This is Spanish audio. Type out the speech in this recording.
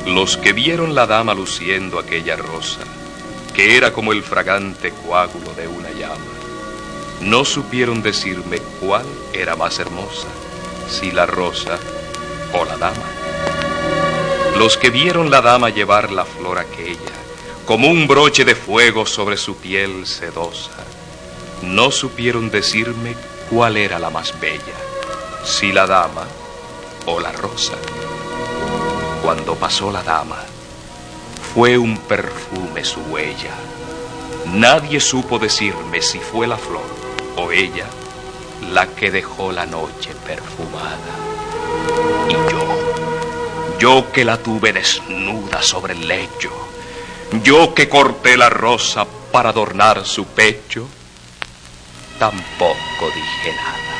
Los que vieron la dama luciendo aquella rosa, que era como el fragante coágulo de una llama, no supieron decirme cuál era más hermosa, si la rosa o la dama. Los que vieron la dama llevar la flor aquella, como un broche de fuego sobre su piel sedosa, no supieron decirme cuál era la más bella, si la dama o la rosa. Cuando pasó la dama, fue un perfume su huella. Nadie supo decirme si fue la flor o ella la que dejó la noche perfumada. Y yo que la tuve desnuda sobre el lecho, yo que corté la rosa para adornar su pecho, tampoco dije nada.